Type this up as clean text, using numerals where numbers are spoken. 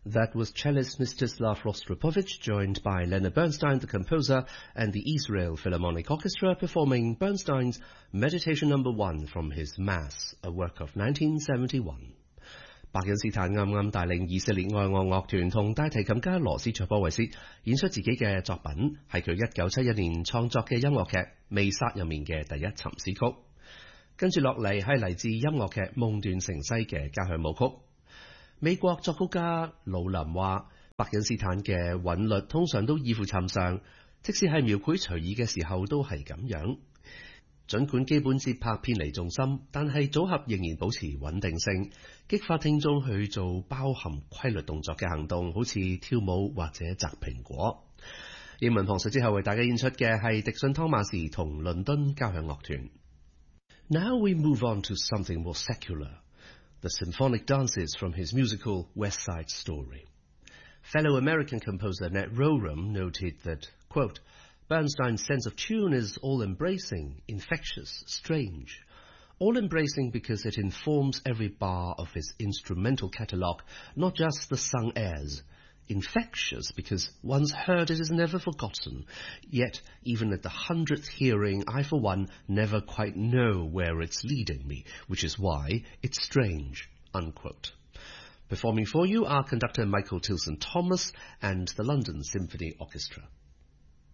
That was cellist Mstislav Rostropovich, joined by Leonard Bernstein, the composer, and the Israel Philharmonic Orchestra, performing Bernstein's Meditation No. 1 from his Mass, a work of 1971. 白恩斯坦啱啱帶領以色列愛樂樂團同大提琴家羅斯卓波維斯演出自己嘅作品，係佢1971年創作嘅音樂劇《未殺》入面嘅第一尋詩曲。跟住落嚟係嚟自音樂劇《夢斷城西》嘅交響舞曲。美國作曲家魯林話，伯恩斯坦嘅韻律通常都異乎尋常，即使係描繪隨意嘅時候都係咁樣。儘管基本節拍偏離重心，但係組合仍然保持穩定性，激發聽眾去做包含規律動作嘅行動，好似跳舞或者摘蘋果。英文旁述之後為大家演出嘅係迪遜湯馬士同倫敦交響樂團。Now we move on to something more secular.The symphonic dances from his musical West Side Story. Fellow American composer Ned Rorem noted that, quote, Bernstein's sense of tune is all-embracing, infectious, strange. All-embracing because it informs every bar of his instrumental catalogue, not just the sung airs.Infectious because once heard it is never forgotten. Yet, even at the 100th hearing, I for one never quite know where it's leading me, which is why it's strange, unquote. Performing for you are conductor Michael Tilson Thomas and the London Symphony Orchestra.